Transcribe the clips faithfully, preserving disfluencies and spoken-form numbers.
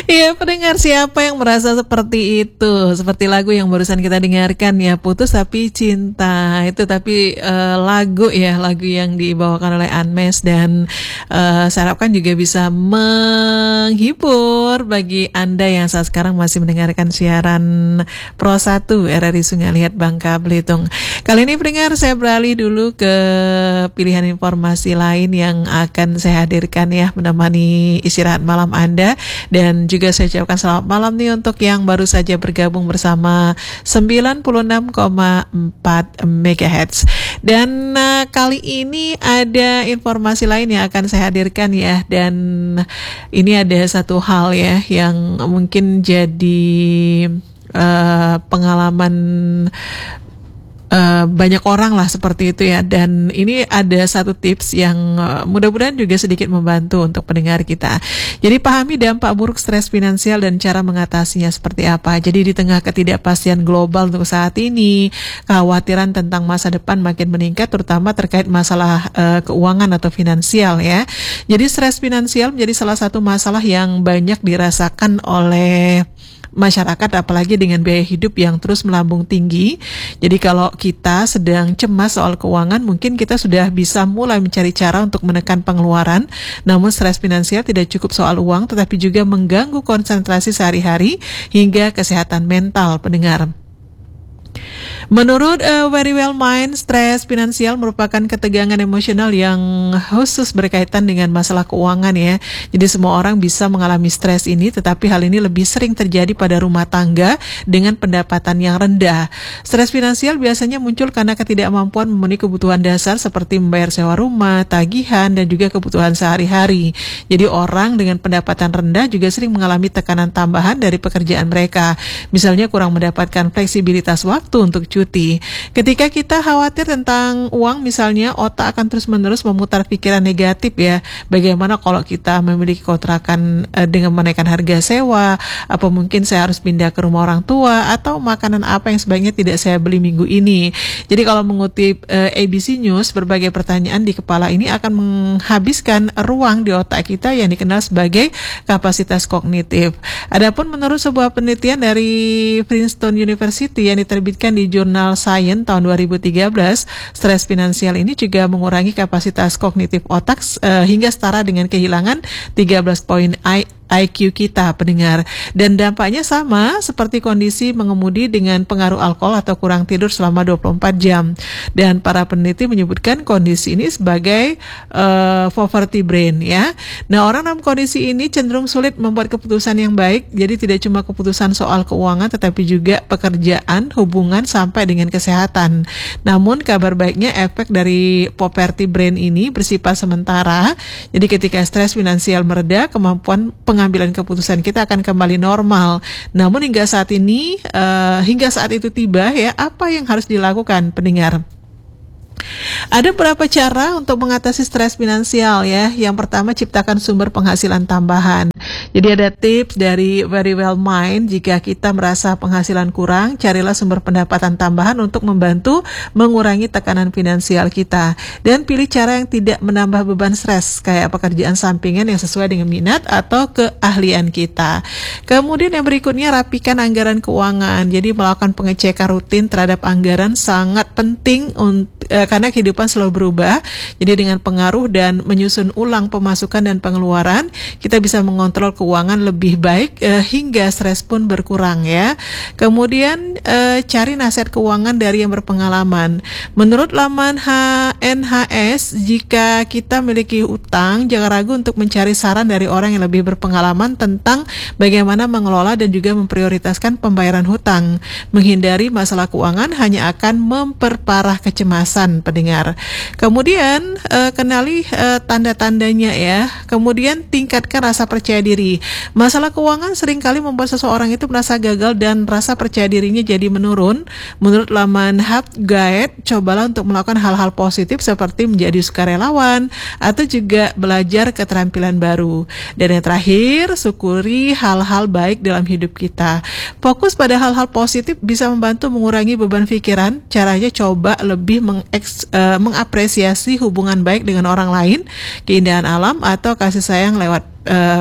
Iya, pendengar, siapa yang merasa seperti itu? Seperti lagu yang barusan kita dengarkan ya, Putus Tapi Cinta. Itu tapi uh, lagu ya, lagu yang dibawakan oleh Unmesh dan uh, saya harapkan juga bisa menghibur bagi Anda yang saat sekarang masih mendengarkan siaran Pro satu R R I Sungai Liat Bangka Belitung. Kali ini pendengar, saya beralih dulu ke pilihan informasi lain yang akan saya hadirkan ya, menemani istirahat malam Anda. Dan juga saya ucapkan selamat malam nih untuk yang baru saja bergabung bersama sembilan puluh enam koma empat megahertz. Dan uh, kali ini ada informasi lain yang akan saya hadirkan ya. Dan ini ada satu hal ya yang mungkin jadi uh, pengalaman Uh, banyak orang lah seperti itu ya. Dan ini ada satu tips yang uh, mudah-mudahan juga sedikit membantu untuk pendengar kita. Jadi pahami dampak buruk stres finansial dan cara mengatasinya seperti apa. Jadi di tengah ketidakpastian global untuk saat ini, kekhawatiran tentang masa depan makin meningkat, terutama terkait masalah uh, keuangan atau finansial ya. Jadi stres finansial menjadi salah satu masalah yang banyak dirasakan oleh masyarakat, apalagi dengan biaya hidup yang terus melambung tinggi. Jadi kalau kita sedang cemas soal keuangan, mungkin kita sudah bisa mulai mencari cara untuk menekan pengeluaran. Namun stres finansial tidak cukup soal uang, tetapi juga mengganggu konsentrasi sehari-hari hingga kesehatan mental pendengar. Menurut uh, Very Well Mind, stres finansial merupakan ketegangan emosional yang khusus berkaitan dengan masalah keuangan ya. Jadi semua orang bisa mengalami stres ini, tetapi hal ini lebih sering terjadi pada rumah tangga dengan pendapatan yang rendah. Stres finansial biasanya muncul karena ketidakmampuan memenuhi kebutuhan dasar seperti membayar sewa rumah, tagihan, dan juga kebutuhan sehari-hari. Jadi orang dengan pendapatan rendah juga sering mengalami tekanan tambahan dari pekerjaan mereka. Misalnya kurang mendapatkan fleksibilitas waktu untuk cuti. Ketika kita khawatir tentang uang misalnya, otak akan terus-menerus memutar pikiran negatif ya. Bagaimana kalau kita memiliki kontrakan eh, dengan menaikkan harga sewa, apa mungkin saya harus pindah ke rumah orang tua, atau makanan apa yang sebaiknya tidak saya beli minggu ini. Jadi kalau mengutip eh, A B C News, berbagai pertanyaan di kepala ini akan menghabiskan ruang di otak kita yang dikenal sebagai kapasitas kognitif. Adapun menurut sebuah penelitian dari Princeton University yang diterbitkan di Jurnal Science tahun dua ribu tiga belas, stres finansial ini juga mengurangi kapasitas kognitif otak uh, hingga setara dengan kehilangan tiga belas poin I Q kita pendengar. Dan dampaknya sama seperti kondisi mengemudi dengan pengaruh alkohol atau kurang tidur selama dua puluh empat jam. Dan para peneliti menyebutkan kondisi ini sebagai uh, poverty brain ya. Nah, orang dalam kondisi ini cenderung sulit membuat keputusan yang baik. Jadi tidak cuma keputusan soal keuangan, tetapi juga pekerjaan, hubungan, sampai dengan kesehatan. Namun kabar baiknya, efek dari poverty brain ini bersifat sementara. Jadi ketika stres finansial mereda, kemampuan pengambilan keputusan kita akan kembali normal. Namun hingga saat ini, uh, hingga saat itu tiba ya, apa yang harus dilakukan pendengar? Ada beberapa cara untuk mengatasi stres finansial ya. Yang pertama, ciptakan sumber penghasilan tambahan. Jadi ada tips dari Very Well Mind, jika kita merasa penghasilan kurang, carilah sumber pendapatan tambahan untuk membantu mengurangi tekanan finansial kita. Dan pilih cara yang tidak menambah beban stres, kayak pekerjaan sampingan yang sesuai dengan minat atau keahlian kita. Kemudian yang berikutnya, rapikan anggaran keuangan. Jadi melakukan pengecekan rutin terhadap anggaran sangat penting untuk eh, karena kehidupan selalu berubah. Jadi dengan pengaruh dan menyusun ulang pemasukan dan pengeluaran, kita bisa mengontrol keuangan lebih baik eh, hingga stres pun berkurang ya. Kemudian eh, cari nasihat keuangan dari yang berpengalaman. Menurut laman H N H S, jika kita memiliki utang, jangan ragu untuk mencari saran dari orang yang lebih berpengalaman tentang bagaimana mengelola dan juga memprioritaskan pembayaran hutang. Menghindari masalah keuangan hanya akan memperparah kecemasan pendengar. Kemudian uh, kenali uh, tanda-tandanya ya. Kemudian tingkatkan rasa percaya diri. Masalah keuangan seringkali membuat seseorang itu merasa gagal dan rasa percaya dirinya jadi menurun. Menurut laman Health Guide, cobalah untuk melakukan hal-hal positif seperti menjadi sukarelawan atau juga belajar keterampilan baru. Dan yang terakhir, syukuri hal-hal baik dalam hidup kita. Fokus pada hal-hal positif bisa membantu mengurangi beban pikiran. Caranya coba lebih mengeks Uh, mengapresiasi hubungan baik dengan orang lain, keindahan alam, atau kasih sayang lewat uh,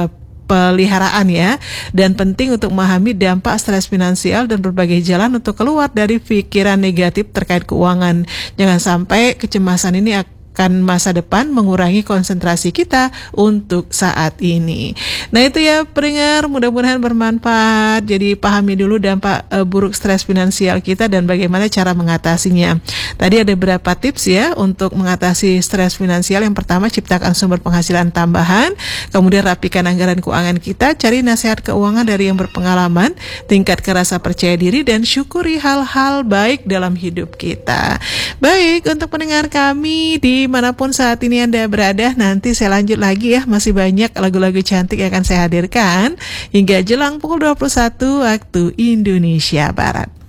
peliharaan ya, dan penting untuk memahami dampak stres finansial dan berbagai jalan untuk keluar dari pikiran negatif terkait keuangan. Jangan sampai kecemasan ini akan masa depan mengurangi konsentrasi kita untuk saat ini. Nah itu ya pendengar, mudah-mudahan bermanfaat. Jadi pahami dulu dampak e, buruk stres finansial kita dan bagaimana cara mengatasinya. Tadi ada beberapa tips ya untuk mengatasi stres finansial. Yang pertama, ciptakan sumber penghasilan tambahan. Kemudian rapikan anggaran keuangan kita, cari nasihat keuangan dari yang berpengalaman, tingkatkan rasa percaya diri dan syukuri hal-hal baik dalam hidup kita. Baik, untuk pendengar kami di dimanapun saat ini Anda berada, nanti saya lanjut lagi ya, masih banyak lagu-lagu cantik yang akan saya hadirkan hingga jelang pukul dua puluh satu waktu Indonesia Barat.